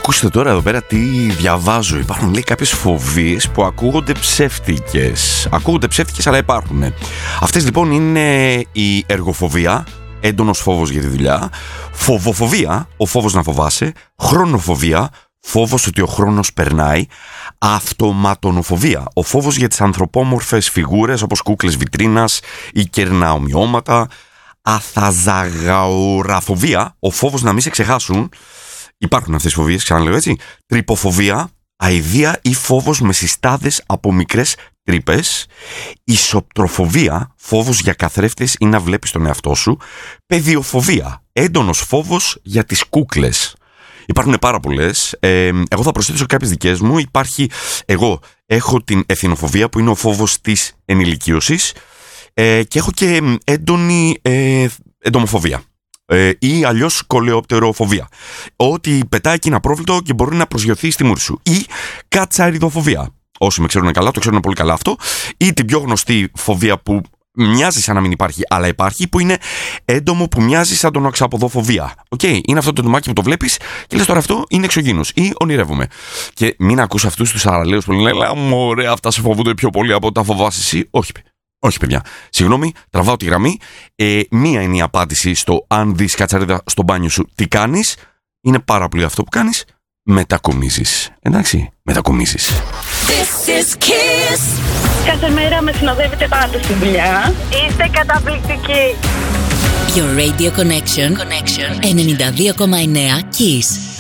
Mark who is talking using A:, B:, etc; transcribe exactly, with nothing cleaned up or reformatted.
A: Ακούστε τώρα εδώ πέρα τι διαβάζω. Υπάρχουν, λέει, κάποιες φοβίες που ακούγονται ψεύτικες. Ακούγονται ψεύτικες, αλλά υπάρχουν. Αυτές λοιπόν είναι η εργοφοβία, έντονος φόβος για τη δουλειά. Φοβοφοβία, ο φόβος να φοβάσαι. Χρονοφοβία, φόβος ότι ο χρόνος περνάει. Αυτοματονοφοβία, ο φόβος για τις ανθρωπόμορφες φιγούρες όπως κούκλες βιτρίνας ή κερνά ομοιώματα. Αθαζαγαουραφοβία, ο φόβος να μην σε ξεχάσουν. Υπάρχουν αυτές οι φοβίες, ξαναλέω έτσι. Τρυποφοβία, αηδία ή φόβος με συστάδες από μικρές τρύπες. Ισοπτροφοβία, φόβος για καθρέφτες ή να βλέπεις τον εαυτό σου. Παιδιοφοβία, έντονος φόβος για τις κούκλες. Υπάρχουν πάρα πολλές. Ε, εγώ θα προσθέσω κάποιες δικές μου. Υπάρχει, εγώ έχω την εθινοφοβία που είναι ο φόβος της ενηλικίωσης ε, και έχω και έντονη ε, εντομοφοβία. Ε, ή αλλιώς κολεοπτεροφοβία. Ότι πετάει εκεί ένα πρόβλητο και μπορεί να προσγειωθεί στη μούρη σου. Ή κατσαριδοφοβία. Όσοι με ξέρουν καλά, το ξέρουν πολύ καλά αυτό. Ή την πιο γνωστή φοβία που μοιάζει σαν να μην υπάρχει, αλλά υπάρχει, που είναι έντομο που μοιάζει σαν τον οξαποδοφοβία. Okay? Είναι αυτό το ντομάκι που το βλέπεις και λες τώρα αυτό είναι εξωγήινος ή ονειρεύομαι. Και μην ακούς αυτούς τους αραλέους που λένε μωρέ, αυτά σε φοβούνται πιο πολύ από τα φοβάσαι εσύ. Όχι, όχι παιδιά. Συγγνώμη, τραβάω τη γραμμή. Ε, μία είναι η απάντηση στο αν δεις κατσαρίδα στο μπάνιο σου, τι κάνεις. Είναι πάρα πολύ αυτό που κάνεις. Μετακομίζεις. Εντάξει, μετακομίζεις.
B: This is Kiss.
C: Κάθε μέρα με συνοδεύετε πάντα στη δουλειά. Είστε καταπληκτικοί.
B: Your Radio Connection, Connection. ενενήντα δύο κόμμα εννέα Kiss.